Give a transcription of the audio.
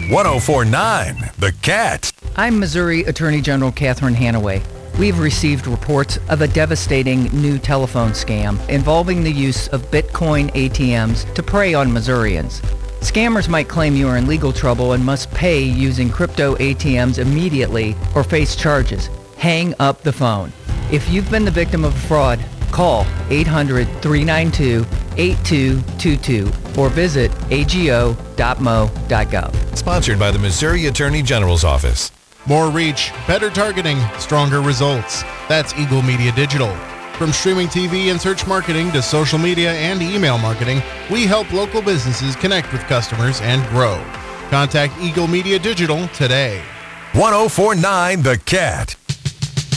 1049 The Cat. I'm Missouri Attorney General Catherine Hanaway. We've received reports of a devastating new telephone scam involving the use of Bitcoin ATMs to prey on Missourians. Scammers might claim you are in legal trouble and must pay using crypto ATMs immediately or face charges. Hang up the phone. If you've been the victim of a fraud, call 800-392-8222 or visit ago.mo.gov. Sponsored by the Missouri Attorney General's Office. More reach, better targeting, stronger results. That's Eagle Media Digital. From streaming TV and search marketing to social media and email marketing, we help local businesses connect with customers and grow. Contact Eagle Media Digital today. 1049 The Cat.